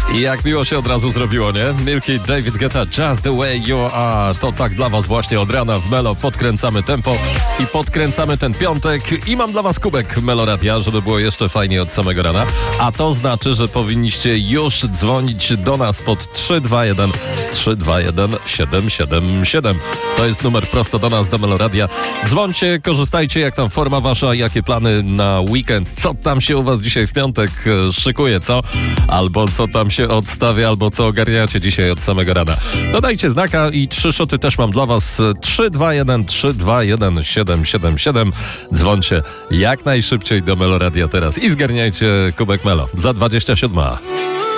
I jak miło się od razu zrobiło, nie? Milky, David Guetta, Just the way you are. To tak dla was właśnie od rana w Melo. Podkręcamy tempo i podkręcamy ten piątek. I mam dla was kubek Meloradia, żeby było jeszcze fajniej od samego rana. A to znaczy, że powinniście już dzwonić do nas pod 321 777. To jest numer prosto do nas, do Meloradia. Dzwońcie, korzystajcie, jak tam forma wasza, jakie plany na weekend, co tam się u was dzisiaj w piątek szykuje, co? Albo co tam się odstawia, albo co ogarniacie dzisiaj od samego rana. Dodajcie znaka i 3 szoty też mam dla was. 321 777. Dzwońcie jak najszybciej do Meloradia teraz i zgarniajcie kubek Melo za 27.